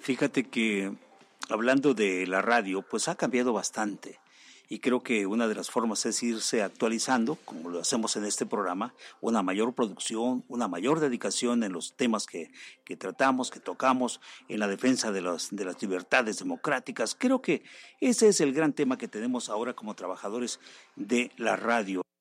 Fíjate que hablando de la radio, pues ha cambiado bastante. Y creo que una de las formas es irse actualizando, como lo hacemos en este programa, una mayor producción, una mayor dedicación en los temas que tratamos, que tocamos, en la defensa de las libertades democráticas. Creo que ese es el gran tema que tenemos ahora como trabajadores de la radio.